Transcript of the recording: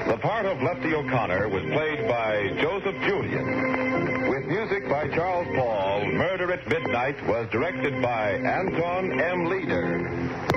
The part of Lefty O'Connor was played by Joseph Julian. With music by Charles Paul, Murder at Midnight was directed by Anton M. Leader.